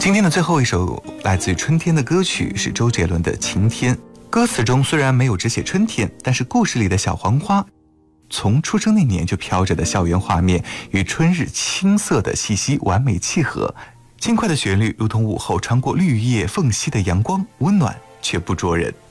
今天的最后一首来自于春天的歌曲是周杰伦的《晴天》。歌词中虽然没有只写春天，但是故事里的小黄花从出生那年就飘着的校园画面与春日青涩的气息完美契合，轻快的旋律如同午后穿过绿叶缝隙的阳光，温暖却不灼人。